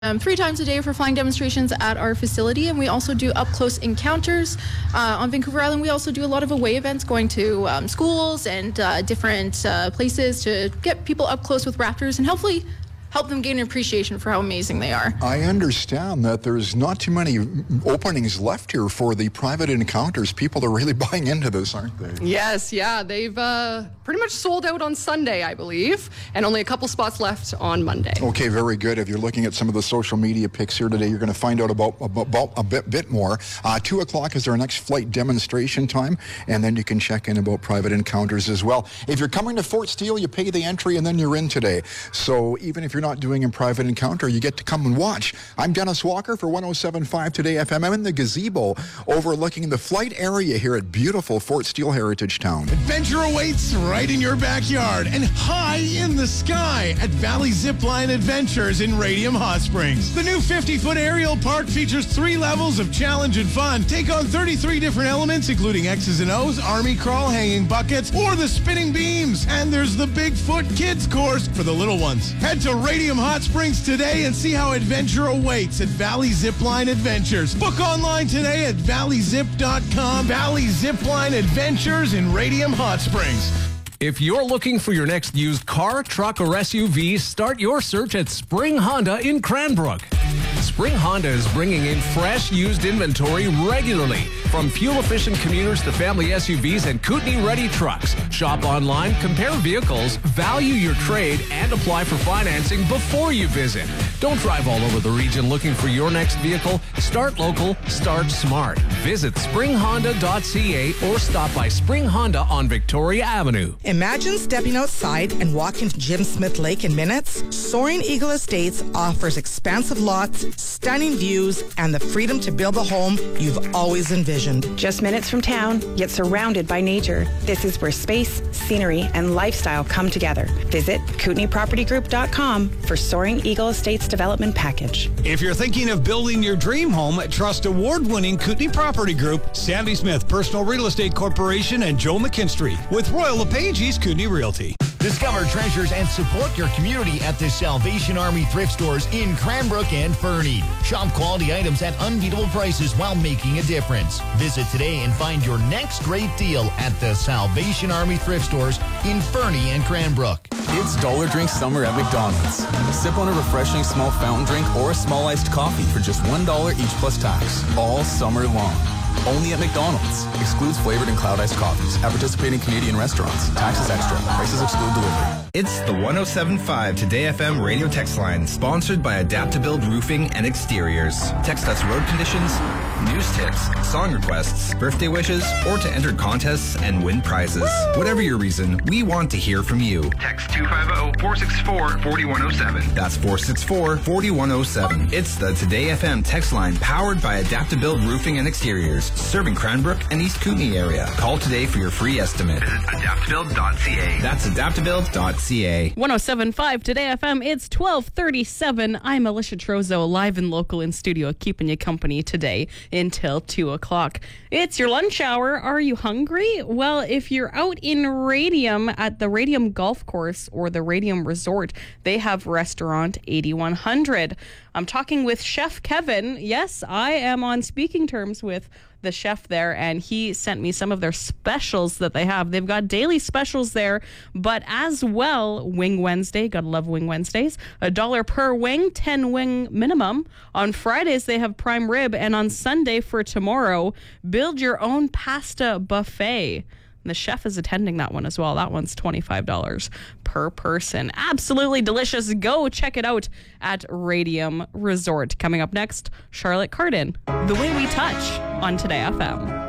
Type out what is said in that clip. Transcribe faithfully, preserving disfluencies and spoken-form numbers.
Um, three times a day for flying demonstrations at our facility, and we also do up-close encounters. Uh, on Vancouver Island, we also do a lot of away events, going to um, schools and uh, different uh, places to get people up close with raptors and hopefully help them gain an appreciation for how amazing they are. I understand that there's not too many openings left here for the private encounters. People are really buying into this, aren't they? Yes, yeah. They've uh, pretty much sold out on Sunday, I believe, and only a couple spots left on Monday. Okay, very good. If you're looking at some of the social media pics here today, you're going to find out about, about, about a bit, bit more. Uh, two o'clock is our next flight demonstration time, and then you can check in about private encounters as well. If you're coming to Fort Steele, you pay the entry, and then you're in today. So even if you're not doing a private encounter, you get to come and watch. I'm Dennis Walker for one oh seven point five Today F M. I'm in the gazebo overlooking the flight area here at beautiful Fort Steele Heritage Town. Adventure awaits right in your backyard and high in the sky at Valley Zipline Adventures in Radium Hot Springs. The new fifty-foot aerial park features three levels of challenge and fun. Take on thirty-three different elements, including X's and O's, army crawl, hanging buckets, or the spinning beams. And there's the Bigfoot Kids course for the little ones. Head to Radium Hot Springs today and see how adventure awaits at Valley Zipline Adventures. Book online today at valley zip dot com. Valley Zipline Adventures in Radium Hot Springs. If you're looking for your next used car, truck, or S U V, start your search at Spring Honda in Cranbrook. Spring Honda is bringing in fresh used inventory regularly, from fuel-efficient commuters to family S U Vs and Kootenai-ready trucks. Shop online, compare vehicles, value your trade, and apply for financing before you visit. Don't drive all over the region looking for your next vehicle. Start local, start smart. Visit spring honda dot c a or stop by Spring Honda on Victoria Avenue. Imagine stepping outside and walking to Jim Smith Lake in minutes. Soaring Eagle Estates offers expansive lots, stunning views, and the freedom to build the home you've always envisioned. Just minutes from town, yet surrounded by nature. This is where space, scenery, and lifestyle come together. Visit kootenai property group dot com for Soaring Eagle Estates development package. If you're thinking of building your dream home, trust award-winning Kootenai Property Group, Sandy Smith Personal Real Estate Corporation, and Joe McKinstry with Royal LePage East Kootenai Realty. Discover treasures and support your community at the Salvation Army thrift stores in Cranbrook and Fernie. Shop quality items at unbeatable prices while making a difference. Visit today and find your next great deal at the Salvation Army thrift stores in Fernie and Cranbrook. It's Dollar Drink Summer at McDonald's. Sip on a refreshing small fountain drink or a small iced coffee for just one dollar each plus tax, all summer long. Only at McDonald's. Excludes flavored and cloud iced coffees at participating Canadian restaurants. Taxes extra. Prices exclude delivery. It's the one oh seven point five Today F M radio text line, sponsored by Adaptabuild Roofing and Exteriors. Text us road conditions, news tips, song requests, birthday wishes, or to enter contests and win prizes. Woo! Whatever your reason, we want to hear from you. Text two five zero, four six four, four one zero seven. That's four six four, four one zero seven. It's the Today F M text line, powered by Adaptabuild Roofing and Exteriors, serving Cranbrook and East Kootenai area. Call today for your free estimate. Visit adaptabuild dot c a. That's adaptabuild dot c a. one oh seven point five Today F M. It's twelve thirty-seven. I'm Alicia Trozo, live and local in studio, keeping you company today until two o'clock. It's your lunch hour. Are you hungry? Well, if you're out in Radium at the Radium Golf Course or the Radium Resort, they have Restaurant eighty-one hundred. I'm talking with Chef Kevin. Yes, I am on speaking terms with the chef there, and he sent me some of their specials that they have. They've got daily specials there, but as well, Wing Wednesday, gotta love Wing Wednesdays, a dollar per wing, ten wing minimum. On Fridays, they have prime rib, and on Sunday for tomorrow, build your own pasta buffet. And the chef is attending that one as well. That one's twenty-five dollars per person. Absolutely delicious. Go check it out at Radium Resort. Coming up next, Charlotte Cardin, The Way We Touch on Today F M.